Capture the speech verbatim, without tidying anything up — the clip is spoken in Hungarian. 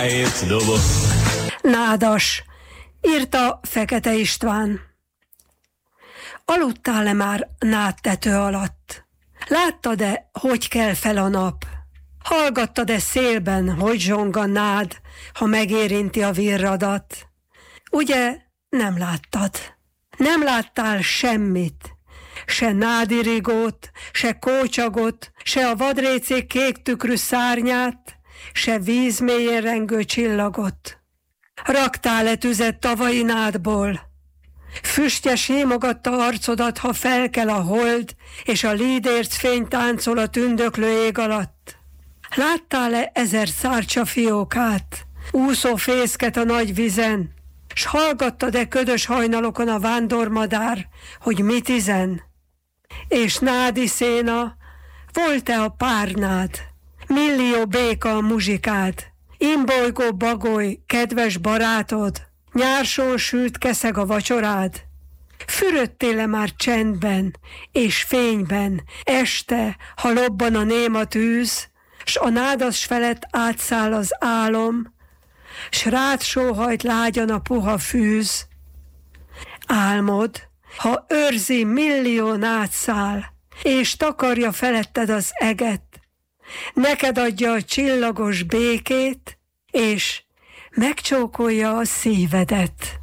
Nádas, írta Fekete István. Aludtál-e már nádtető alatt? Láttad-e, hogy kell fel a nap? Hallgattad-e szélben, hogy zsong a nád, ha megérinti a virradat? Ugye nem láttad? Nem láttál semmit, se nádirigót, se kócsagot, se a vadrécék kék tükrű szárnyát, se vízmélyen rengő csillagot. Raktál-e tüzet tavalyi nádból? Füstje simogatta arcodat, ha felkel a hold, és a lídérc fény táncol a tündöklő ég alatt? Láttál-e ezer szárcsa fiókát, úszó fészket a nagy vizen, s hallgattad-e ködös hajnalokon a vándormadár, hogy mit izen? És nádi széna, volt-e a párnád, millió béka a muzsikád, imbolygó bagoly, kedves barátod, nyársól sült keszeg a vacsorád? Fürödtél-e már csendben és fényben, este, ha lobban a néma tűz, s a nádas felett átszáll az álom, s rád sóhajt lágyan a puha fűz? Álmod, ha őrzi millió nádszál, és takarja feletted az eget, neked adja a csillagos békét, és megcsókolja a szívedet.